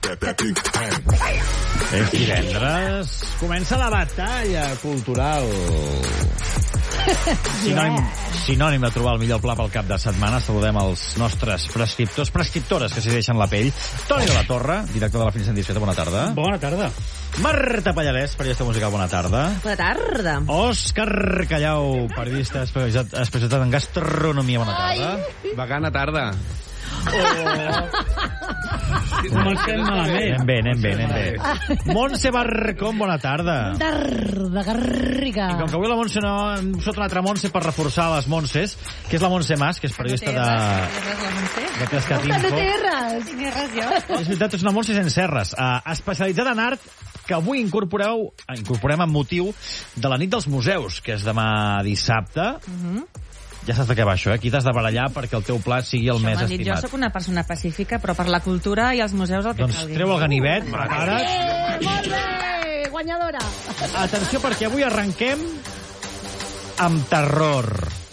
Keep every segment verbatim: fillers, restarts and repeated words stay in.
És divendres, comença la batalla cultural. Sinònim, sinònim de trobar el millor pla pel cap de setmana. Saludem els nostres prescriptors, prescriptores que s'hi deixen la pell. Toni de la Torre, director de la Finestra Indiscreta, bona tarda. Bona tarda. Marta Pallarès, periodista musical, bona tarda. Bona tarda. Òscar Callau, periodista especialitzat en gastronomia, bona tarda. Vegana tarda. Comencem malament. Anem bé, anem bé, anem bé. Montse Barracón, bona tarda. Tarda, Garriga. I com que avui la Montse no... Sota una altra Montse per reforçar les Montses, que és la Montse Mas, que és periodista de... de Pescatinfo. No té res. Tinc res jo. És veritat, és una Montse sense res. Uh, especialitzada en art, que avui incorporeu, incorporem amb motiu de la nit dels museus, que és demà dissabte. Uh-huh. Ja saps de què va això, eh? Aquí t'has de barallar perquè el teu plat sigui el això més dit, estimat. jo sóc una persona pacífica, però per la cultura i els museus el que Doncs calgui. treu el ganivet, prepara't. Eh, molt bé, guanyadora. Atenció, perquè avui arrenquem amb terror.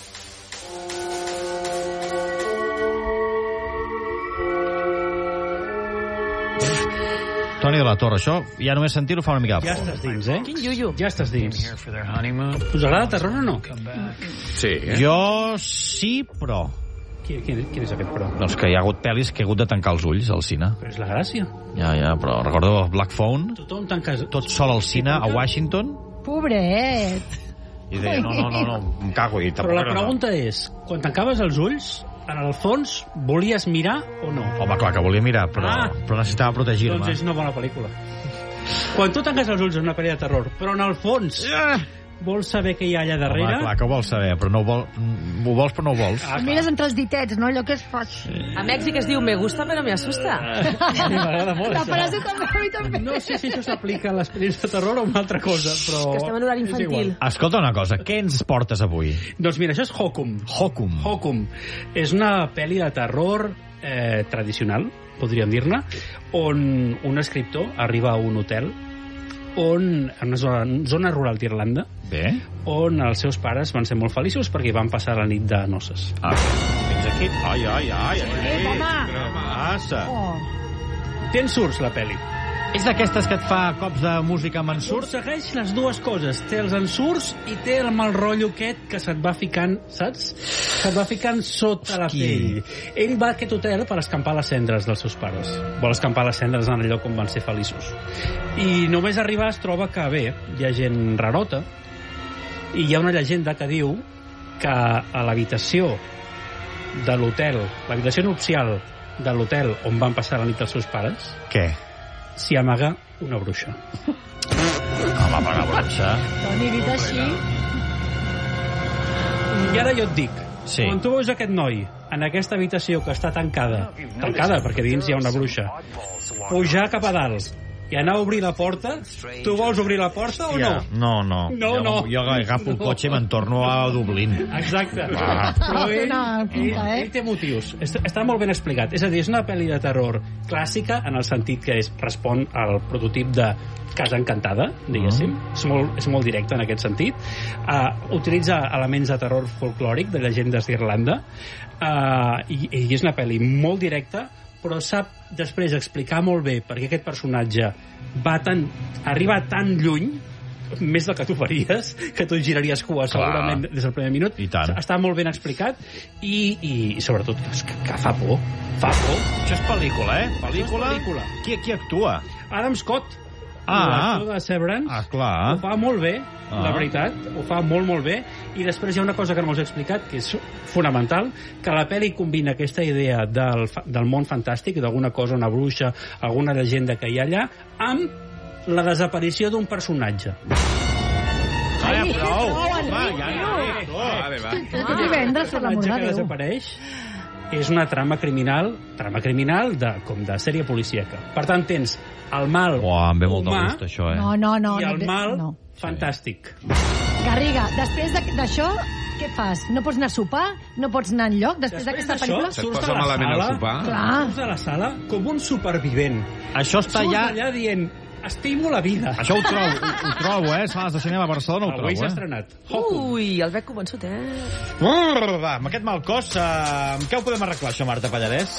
Toni de la Torre, això ja només sentir-ho fa una mica de Ja por. estàs dins, eh? Quin iuiu. Ja estàs dins. Us agrada terror o no? Sí, eh? Jo sí, però... Quin, quin, quin és aquest però? Doncs que hi ha hagut pel·lis que he hagut de tancar els ulls al cine. Però és la gràcia. Ja, ja, però recordo Black Phone, Tothom tanca... tot sol al cine a Washington, Pobret. i deia, no, no, no, no, em cago. I Però la pregunta és, quan tancaves els ulls, en el fons, volies mirar o no? Home, clar que volia mirar, però, Ah. però necessitava protegir-me. Doncs és una bona pel·lícula. Quan tu tanques els ulls en una pel·li de terror, però en el fons Ah! vols saber què hi ha allà Home, darrere... clar que ho vols saber, però no ho, vol, ho vols però no ho vols. Ah, Mires entre els ditets, no? Allò que es fa així. A Mèxic es diu me gusta però me asusta. sí, m'agrada molt, La això. frase també, a mi també. No sé si això s'aplica a les pel·lis de terror o una altra cosa, però... Que estem en horari és infantil. igual. Escolta una cosa, què ens portes avui? Doncs mira, això és Hokum. Hokum. Hokum. És una pel·li de terror eh, tradicional, podríem dir-ne, on un escriptor arriba a un hotel on, en una zona, zona rural d'Irlanda, Bé. on els seus pares van ser molt feliços perquè van passar la nit de noces. Ah, fins aquí. Ai, ai, ai. Eh, home. Què passa? Oh. Té ensurts, la pel·li. És d'aquestes que et fa cops de música amb ensurts? Segueix les dues coses. Té els ensurts i té el mal rotllo aquest que se't va ficant, saps? Se't va ficant sota la Hosti. pell. Ell va a aquest hotel per escampar les cendres dels seus pares. Vol escampar les cendres en el lloc on van ser feliços. I només arribar es troba que, bé, hi ha gent rarota i hi ha una llegenda que diu que a l'habitació de l'hotel, l'habitació nupcial de l'hotel on van passar la nit els seus pares, Què? s'hi amaga una bruixa. Home, per la bruixa. Toni, dit així... I ara jo et dic, Sí. quan tu veus aquest noi en aquesta habitació que està tancada, tancada perquè dins hi ha una bruixa, pujar cap a dalt i anar a obrir la porta, tu vols obrir la porta o no? No, no. No, jo, no. Jo agafo el cotxe i me'n torno a Dublín. Exacte. Ah. Però ell, Té una pinta, ell, eh? ell té motius. Està, està molt ben explicat. És a dir, és una pel·li de terror clàssica en el sentit que és, respon al prototip de Casa Encantada, diguéssim. Mm. És, molt, és molt directe en aquest sentit. Uh, utilitza elements de terror folclòric, de llegendes d'Irlanda, uh, i, i és una pel·li molt directa, però sap després explicar molt bé perquè aquest personatge va tan, arriba tan lluny, més del que tu faries, que tu giraries cua segurament des del primer minut. I tant. Està molt ben explicat i, i, i sobretot que, que fa por. Fa por. Això és pel·lícula, eh? Pel·lícula. Això és pel·lícula. Qui, qui actua? Adam Scott, Ah. l'actor de Severance, Ah, clar. ho fa molt bé, Ah. la veritat, ho fa molt, molt bé, i després hi ha una cosa que no us he explicat, que és fonamental, que la pel·li combina aquesta idea del, fa- del món fantàstic, d'alguna cosa, una bruixa, alguna llegenda que hi ha allà, amb la desaparició d'un personatge. Ah, ja, prou. prou, Home, Enric, ja, tio. ja, ja. Vale, va. És divendres per l'amor personatge de que Déu. desapareix és una trama criminal, trama criminal de, com de sèrie policíaca. Per tant, tens el mal Uah, em ve molt de humà gust, això, eh? No, no, no. i el no, mal no. fantàstic. Garriga, després de- d'això, què fas? No pots anar a sopar? No pots anar enlloc després d'aquesta d'això, pel·lícula? Se't surts posa de la malament al sala, sopar? Clar. surts de la sala com un supervivent. Això està Surts ja... allà dient, estimo la vida. Això ho trobo, ho, ho trobo, eh? Sales de cinema a Barcelona ho Avui s'ha trobo, eh? estrenat. Hokum. Ui, el veig convençut, eh? Brrr, va, amb aquest mal cos, uh, amb què ho podem arreglar, això, Marta Pallarès?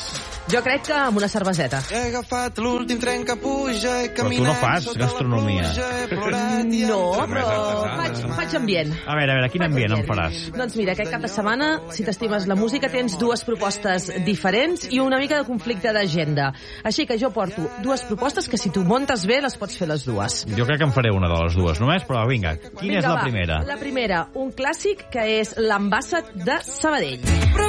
Jo crec que amb una cerveseta. He agafat l'últim tren que puja, he Però tu no fas gastronomia. No, però faig, faig ambient. A veure, a veure, quin ambient em faràs? Doncs mira, aquest cap de setmana, si t'estimes la música, tens dues propostes diferents i una mica de conflicte d'agenda. Així que jo porto dues propostes que si tu muntes bé les pots fer les dues. Jo crec que em faré una de les dues només, però vinga, quina Vinga, és la va. primera? La primera, un clàssic que és l'Ambassat de Sabadell.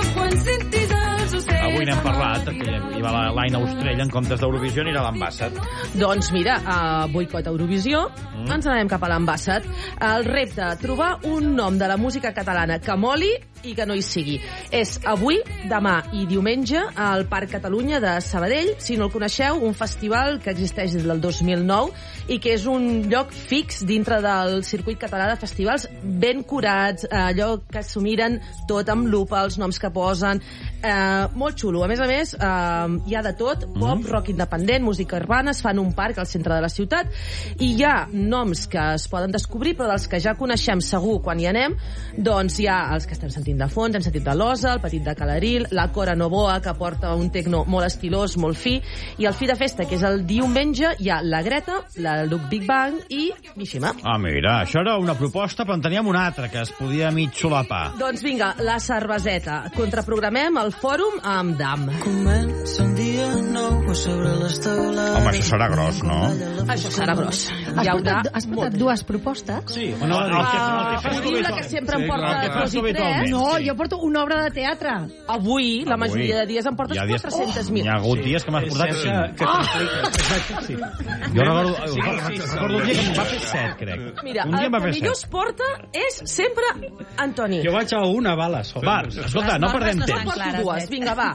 Avui n'hem parlat, que hi va l'Aina Ostrella en comptes d'Eurovisió anirà a l'Ambassat. Doncs mira, a boicot a Eurovisió, mm. ens anem cap a l'Ambassat. El repte, trobar un nom de la música catalana que moli i que no hi sigui. És avui, demà i diumenge al Parc Catalunya de Sabadell. Si no el coneixeu, un festival que existeix des del dos mil nou i que és un lloc fix dintre del circuit català de festivals ben curats, allò que s'ho miren tot amb lupa, els noms que posen. Eh, molt xulo. A més a més, eh, hi ha de tot, pop, mm. rock independent, música urbana, es fan un parc al centre de la ciutat i hi ha noms que es poden descobrir, però dels que ja coneixem segur quan hi anem, doncs hi ha els que estem sentint de fons, hem sentit de l'Osa, el Petit de Calaril, la Cora Novoa, que porta un tecno molt estilós, molt fi, i el fi de festa, que és el diumenge, hi ha la Greta, la Luke Big Bang i Mishima. Ah, mira, això era una proposta, però en teníem una altra que es podia mig solapar. Doncs vinga, la cerveseta. Contraprogramem el fòrum amb Dam. Comença un dia nou sobre les teules. Home, això serà gros, no? Això serà gros. Has Hi haurà portat, has portat dues propostes? Sí, No, no, el que, el que Uh, fas diu la que sempre em Sí, porta clar, dos i habitualment. tres. No, jo porto una obra de teatre. Avui, la Avui. majoria de dies em portes Hi ha dies- quatre-cents mil. Hi ha hagut dies que m'has És portat cert cinc. que, que t'impliques. Exacte, sí. Jo recordo, Sí, sí, sí, recordo un dia que em va fer set, crec. Mira, un dia el em va que fer millor es set. porta és sempre Antoni. Jo vaig a una bala sola. Va, escolta, no Les perdem normes no temps. porto clares, dues. eh? Vinga, va.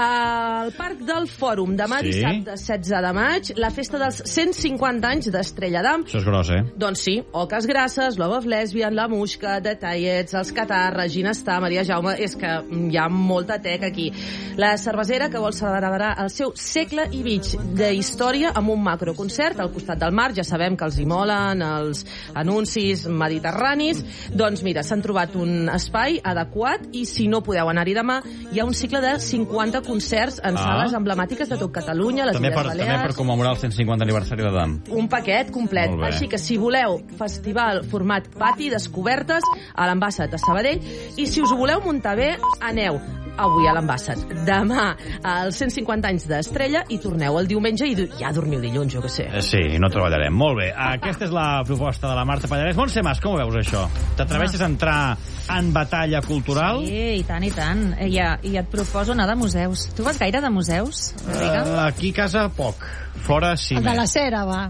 Al Parc del Fòrum, demà Sí. dissabte setze de maig, la festa dels cent cinquanta anys d'Estrella d'Am. Això és gros, eh? Doncs sí, Oques Grasses, Love of Lesbian, La Muixca, Detallets, Els Catar, Regina Està, Maria Jaume... És que hi ha molta teca aquí. La cervesera que vol celebrar el seu segle i mig d'història amb un macroconcert al costat del mar. Ja sabem que els hi molen els anuncis mediterranis. Doncs mira, s'han trobat un espai adequat i si no podeu anar-hi demà, hi ha un cicle de cinquanta concerts en Ah. sales emblemàtiques de tot Catalunya, les També Illes per, també Balears. per commemorar el cent cinquanta aniversari de Dam. Un paquet complet. Molt bé. Així que si voleu festival format pati, descobertes a l'Ambassat de Sabadell, i si us ho voleu muntar bé, aneu avui a l'Ambassat, demà als cent cinquanta anys d'Estrella i torneu el diumenge i ja dormiu dilluns, jo que sé. Eh, Sí, no treballarem. Molt bé. Aquesta és la proposta de la Marta Pallarès. Montse Mas, com ho veus, això? T'atreveixes a entrar en batalla cultural? Sí, i tant, i tant. I, I et proposo anar de museus. Tu vas gaire de museus, Riga? Uh, aquí a casa, poc. Fora, sí. El de més. la cera, va.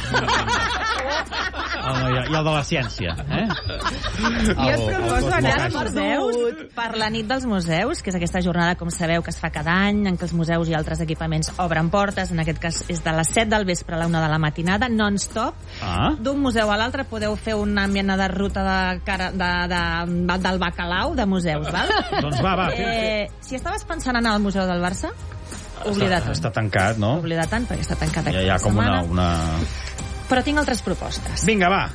El, I el de la ciència, eh? Jo et proposo anar a Cosmocaixa. museus per la nit dels museus, que és aquesta jornada, com sabeu, que es fa cada any, en què els museus i altres equipaments obren portes. En aquest cas és de les set del vespre a la una de la matinada, non-stop. Ah. D'un museu a l'altre podeu fer una mena de ruta de cara, de, de, del bacalao de museus, val? Doncs va, va. Eh, si estaves pensant en anar al Museu del Barça, oblida't. Està, està tancat, no? Oblida't tant, perquè està tancat Ja aquesta hi ha com una, setmana. una... Però tinc altres propostes. Vinga, va.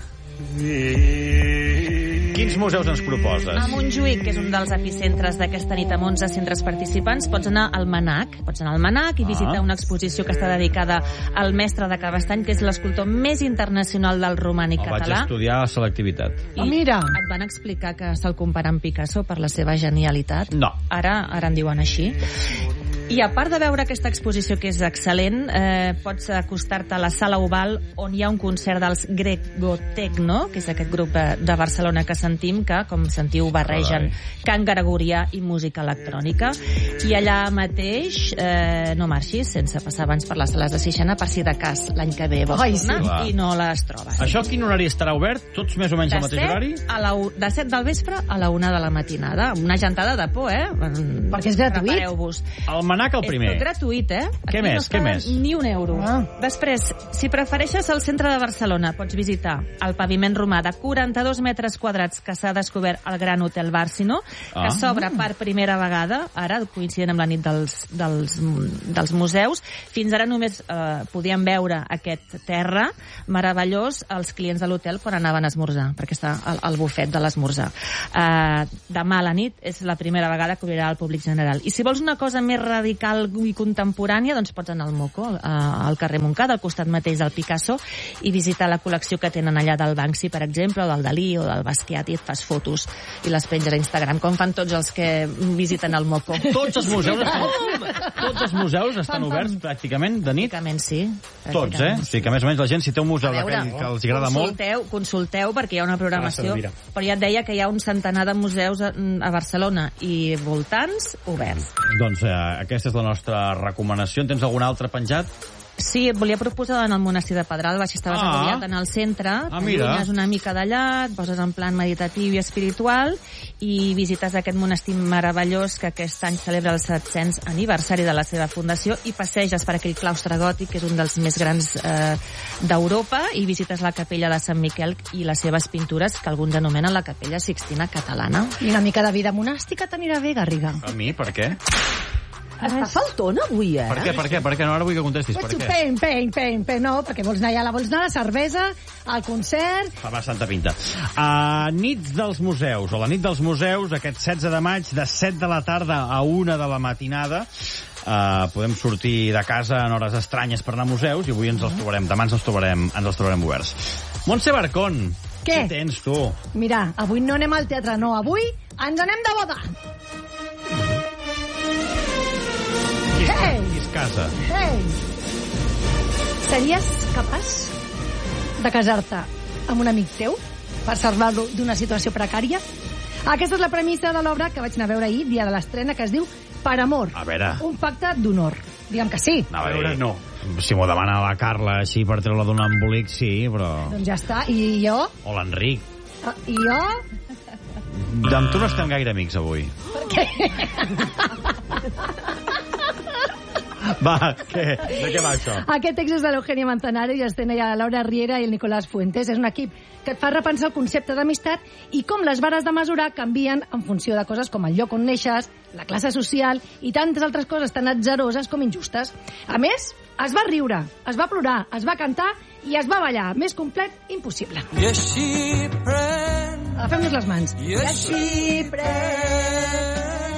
Quins museus ens proposes? A Montjuïc, que és un dels epicentres d'aquesta nit amb onze centres participants, pots anar al Manac. Pots anar al Manac i visitar Ah. una exposició que està dedicada al mestre de Cabestany, que és l'escultor més internacional del romànic El vaig català. estudiar a selectivitat. Ah, mira. Et van explicar que se'l compara amb Picasso per la seva genialitat. No. Ara, ara en diuen així. I a part de veure aquesta exposició, que és excel·lent, eh, pots acostar-te a la Sala Oval, on hi ha un concert dels Grego Tecno, que és aquest grup de, de Barcelona que sentim, que, com sentiu, barregen cant gregorià i música electrònica. I allà mateix, eh, no marxis sense passar abans per les sales de Sixena, per si de cas l'any que ve vols Ai, sí. tornar Clar. i no les trobes. Això a quin horari estarà obert? Tots més o menys al De mateix set horari? a la, u- de set del vespre a la una de la matinada. Una gentada de por, eh? Perquè és gratuït. Prepareu-vos. El Manac el primer. És tot gratuït, eh? Aquí Què no més? es Què paga més? Ni un euro. Ah. Després, si prefereixes el centre de Barcelona, pots visitar el paviment romà de quaranta-dos metres quadrats que s'ha descobert al Gran Hotel Bárcino, Ah. que s'obre per primera vegada, ara coincident amb la nit dels, dels, dels museus. Fins ara només eh, podíem veure aquest terra meravellós els clients de l'hotel quan anaven a esmorzar, perquè està al, al bufet de l'esmorzar. Eh, demà a la nit és la primera vegada que obrirà al públic general. I si vols una cosa més radical i contemporània, doncs pots anar al Moco, al carrer Montcada, al costat mateix del Picasso, i visitar la col·lecció que tenen allà del Banksy, per exemple, o del Dalí, o del Basquiat, i et fas fotos i les penges a Instagram, com fan tots els que visiten el Moco. Tots els museus estan, tots els museus estan oberts pràcticament de nit? Pràcticament sí. Tots, eh? O sigui que més o menys la gent, si té un museu d'aquell que els agrada molt... Consulteu, consulteu, perquè hi ha una programació, però ja et deia que hi ha un centenar de museus a, a Barcelona i voltants oberts. Doncs eh, aquesta és la nostra recomanació. En tens algun altre penjat? Sí, et volia proposar en el monestir de Pedralba, si estaves ah. agobiat en el centre, ah, t'allunyes una mica d'allà, et poses en plan meditatiu i espiritual i visites aquest monestir meravellós que aquest any celebra el set-cents aniversari de la seva fundació i passeges per aquell claustre gòtic, que és un dels més grans eh, d'Europa, i visites la capella de Sant Miquel i les seves pintures, que alguns anomenen la capella Sixtina catalana. I una mica de vida monàstica t'anirà bé, Garriga. A mi, per què? Està faltona avui, eh? Per què, per què, per què? No, ara vull que contestis, per què? Pen, pen, pen, pen, no, perquè vols anar allà, vols anar a la cervesa, al concert... Fa bastanta pinta. A nits dels museus, o la nit dels museus, aquest setze de maig, de set de la tarda a una de la matinada, uh, podem sortir de casa en hores estranyes per anar a museus, i avui ens els trobarem, demà ens els trobarem, ens els trobarem oberts. Montse Barcón, què tens, tu? Mira, avui no anem al teatre, no, avui ens anem de boda. Hey! Qui es casa? Hey! Series capaç de casar-te amb un amic teu per salvar-lo d'una situació precària? Aquesta és la premissa de l'obra que vaig anar a veure ahir, dia de l'estrena, que es diu Per amor. A veure... Un pacte d'honor. Diguem que sí. A veure, no. Si m'ho demana la Carla així per treure-la d'un embolic, sí, però... Doncs ja està. I jo? O l'Enric. Uh, I jo? Amb tu no estem gaire amics, avui. Per què? Va, què? De què va això? Aquest text és de l'Eugenia Manzanares i escena ja la Laura Riera i el Nicolás Fuentes. És un equip que et fa repensar el concepte d'amistat i com les vares de mesurar canvien en funció de coses com el lloc on neixes, la classe social i tantes altres coses tan atzeroses com injustes. A més, es va riure, es va plorar, es va cantar i es va ballar. Més complet, impossible. I així pren... Agafem-nos les mans. I així pren...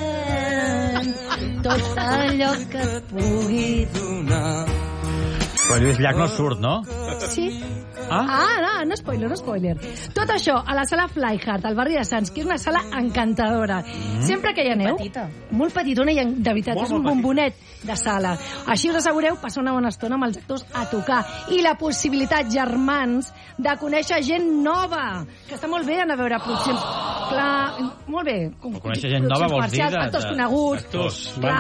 tot allò que et pugui donar. Però Lluís Llach no surt, no? Sí. Ah? Ah, no, no spoiler, no spoiler. Tot això a la sala Flyhard, al barri de Sants, que és una sala encantadora. Mm. Sempre que hi aneu... Petita. Molt petitona i de veritat, Molt, és un molt bombonet de sala. Així us assegureu passar una bona estona amb els actors a tocar. I la possibilitat, germans, de conèixer gent nova, que està molt bé anar a veure produccions. Clar, molt bé. Conèixer gent nova vols dir? De, actors de... coneguts. Actors.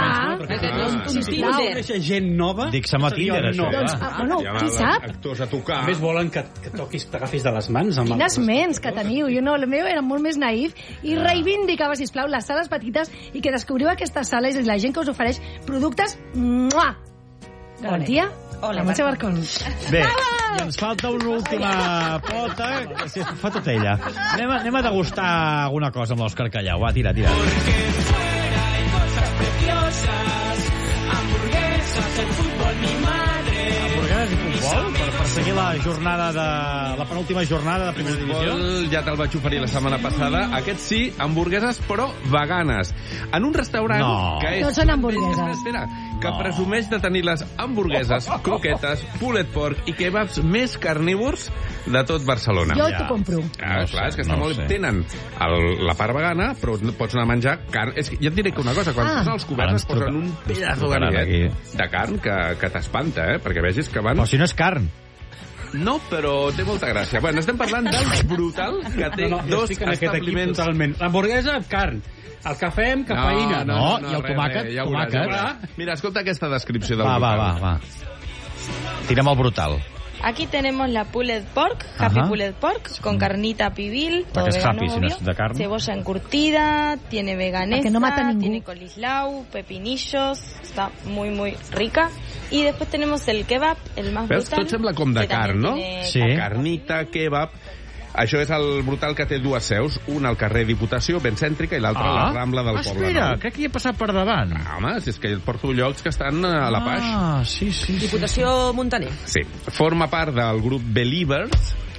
Clar. Sisplau. Conèixer gent nova? Dic, som a Tinder, això. Doncs, ah, bueno, qui sap? Actors a tocar. A més, volen que, que toquis, t'agafis de les mans. Amb Quines ments que teniu. Jo no, el meu era molt més naïf. I reivindicava, sisplau, les sales petites i que descobriu aquestes sales i la gent que us ofereix productes... Mua! Garantia? Ole, la Montse Barcón. Bé, i ens falta una última pota. Si fa tot ella. Anem a, anem a degustar alguna cosa amb l'Òscar Callau. Va, tira, tira. Porque fuera hay cosas preciosas, hamburguesas, el fútbol, mi madre. Hamburgueses i futbol? Per, per seguir la jornada de... la penúltima jornada de primera divisió? Futbol, ja te'l vaig oferir la setmana passada. Aquest sí, hamburgueses, però veganes. En un restaurant No. que és... No són hamburgueses. Espera, espera, que No. presumeix de tenir les hamburgueses, croquetes, pulled pork i kebabs més carnívors de tot Barcelona. Jo Ja. t'ho compro. Ah, No clar, sé, és que està no molt... sé. Tenen el, la part vegana, però pots anar a menjar carn. És que ja et diré que una cosa, quan Ah. posen els Ara coberts ens es posen truca- un ens pedaç de trucaran ganivet de carn que, que t'espanta, eh? Perquè vegis que van... Però si no és carn. No, però té molta gràcia. Bueno, estem parlant del brutal que té No, no, jo dos estic en aquest equip establiments... totalment. L'hamburguesa, carn. El cafè amb cafeïna. no, i el tomàquet, ja ho veuràs, tomàquet. ja ho veuràs. Mira, escolta aquesta descripció del Va, va, brutal. va, va. Tira'm el brutal. Aquí tenemos la pulled pork, happy Ajá. pulled pork, con carnita pibil, todo Porque es vegano, happy, si no obvio. es de carne. Cebolla encurtida, tiene veganesa, Para que no mata a ningún. tiene colislau, pepinillos, está muy muy rica. Y después tenemos el kebab, el más Veus? brutal. Tot sembla com de que también carn, no? tiene Sí. carne. Carnita, kebab... Això és el brutal que té dues seus, una al carrer Diputació, ben cèntrica, i l'altra a la Rambla del Poble Espera, Nou. crec que hi he passat per davant. Ah, home, si és que porto llocs que estan a la Paix. Ah, sí, sí. sí. Diputació Montaner. Sí, forma part del grup Believers,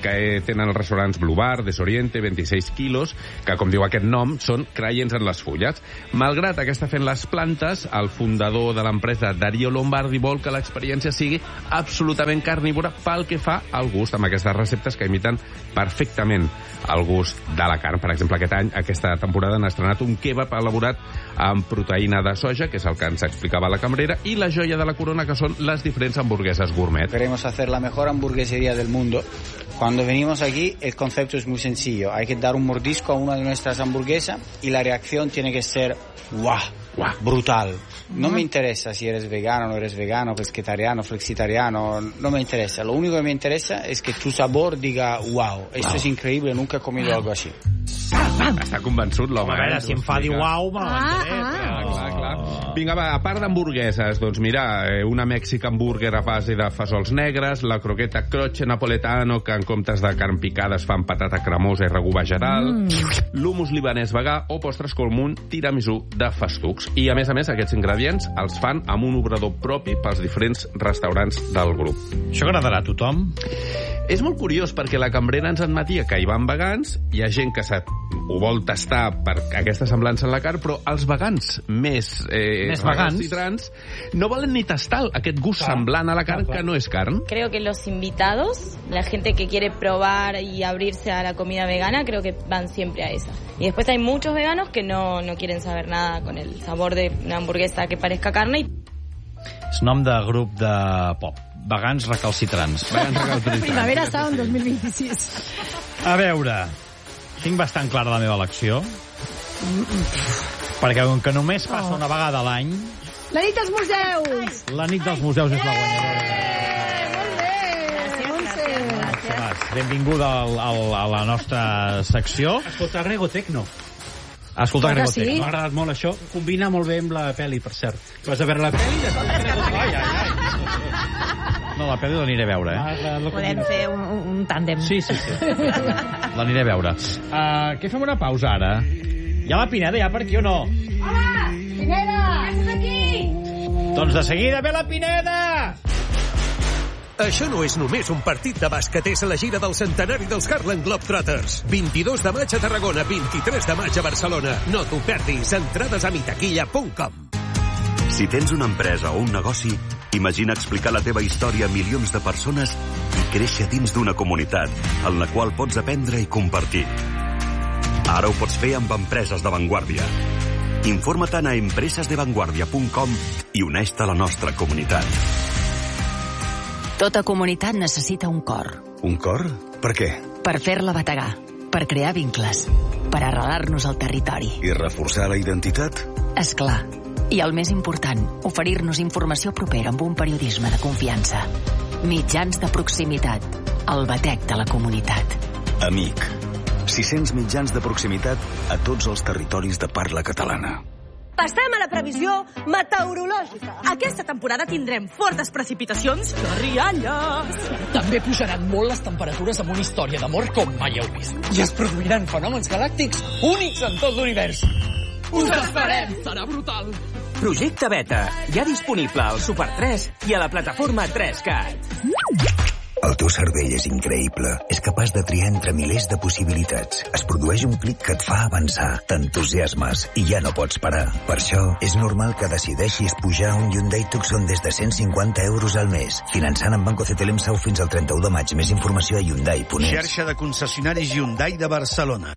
que tenen els restaurants Blue Bar, Desoriente, vint-i-sis quilos, que, com diu aquest nom, són creients en les fulles. Malgrat aquesta fent les plantes, el fundador de l'empresa, Dario Lombardi, vol que l'experiència sigui absolutament carnívora pel que fa al gust, amb aquestes receptes que imiten perfectament el gust de la carn. Per exemple, aquest any, aquesta temporada, han estrenat un kebab elaborat amb proteïna de soja, que és el que ens explicava la cambrera, i la joia de la corona, que són les diferents hamburgueses gourmet. Queremos hacer la mejor hamburguesería del mundo. Cuando venimos aquí, el concepto es muy sencillo. Hay que dar un mordisco a una de nuestras hamburguesas y la reacción tiene que ser ¡guau! Wow, brutal. No me interesa si eres vegano, no eres vegano, pesquetariano, flexitariano, no me interesa. Lo único que me interesa es que tu sabor diga wow, esto wow. es increíble, nunca he comido algo así. Està convençut l'home. A veure, si em fa dir uau, me l'entenc. Ah, ah. Clar, clar. Vinga, va, a part d'hamburgueses, doncs mira, una Mexican burger a base de fesols negres, la croqueta croce napoletano, que en comptes de carn picada es fan patata cremosa i regú vegetal, mm. l'humus libanès vegà o postres com un tiramisú de festucs. I, a més a més, aquests ingredients els fan amb un obrador propi pels diferents restaurants del grup. Això agradarà a tothom? És molt curiós, perquè la cambrera ens admetia que hi van vegans, hi ha gent que se ho vol tastar per aquesta semblança en la carn, però els vegans més, eh, més vegans i trans no volen ni tastar aquest gust clar, semblant a la carn, clar, que no és carn. Creo que los invitados, la gente que quiere probar y abrirse a la comida vegana, creo que van siempre a esa. Y después hay muchos veganos que no, no quieren saber nada con el sabor de una hamburguesa que parezca carne. Y... És nom de grup de pop. Vegans recalcitrants. Vegans recalcitrants. Primavera Sound dos mil vint-i-sis. A veure, tinc bastant clara la meva elecció. Perquè com que només passa oh. una vegada a l'any... La nit dels museus! La nit dels museus és la guanyadora. Eh, molt bé! Montse. Benvinguda al, al, a la nostra secció. Escolta, Rego Tecno. Escolta, Grego sí? Tecno. M'ha agradat molt això. Combina molt bé amb la pel·li, per cert. Vas a veure la pel·li? Ai, ai, ai. No, la pel·li l'aniré a veure, eh? Podem fer un, un tàndem. Sí, sí, sí. L'aniré a veure. Uh, què fem una pausa ara? Hi ha la Pineda ja per aquí o no? Hola! Pineda! Estàs aquí! Doncs de seguida ve la Pineda! Això no és només un partit de bàsquet, és la gira del centenari dels Harlem Globetrotters. vint-i-dos de maig a Tarragona, vint-i-tres de maig a Barcelona. No t'ho perdis, entrades a mitaquilla punt com. Si tens una empresa o un negoci, imagina explicar la teva història a milions de persones i créixer dins d'una comunitat en la qual pots aprendre i compartir. Ara ho pots fer amb empreses d'avantguàrdia. Informa-te'n a empresas de vanguardia punt com i uneix-te a la nostra comunitat. Tota comunitat necessita un cor. Un cor? Per què? Per fer-la bategar, per crear vincles, per arrelar-nos al territori. I reforçar la identitat? És clar. I el més important, oferir-nos informació propera amb un periodisme de confiança. Mitjans de proximitat, el batec de la comunitat. Amic. sis-cents mitjans de proximitat a tots els territoris de parla catalana. Passem a la previsió meteorològica. Aquesta temporada tindrem fortes precipitacions de rialles. També pujaran molt les temperatures amb una història d'amor com mai heu vist. I es produiran fenòmens galàctics únics en tot l'univers. Us esperem! Serà brutal! Projecte Beta, ja disponible al Super tres i a la plataforma tres cat. El teu cervell és increïble. És capaç de triar entre milers de possibilitats. Es produeix un clic que et fa avançar. T'entusiasmes i ja no pots parar. Per això, és normal que decideixis pujar un Hyundai Tucson des de cent cinquanta euros al mes. Finançant amb Banco C T L M S A U fins al trenta-u de maig. Més informació a Hyundai punt es. Xarxa de concessionaris Hyundai de Barcelona.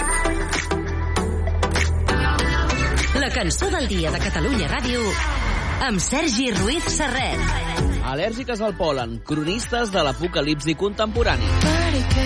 La cançó del dia de Catalunya Ràdio amb Sergi Ruiz Serret. Al·lèrgiques al pol·len, cronistes de l'apocalipsi contemporani.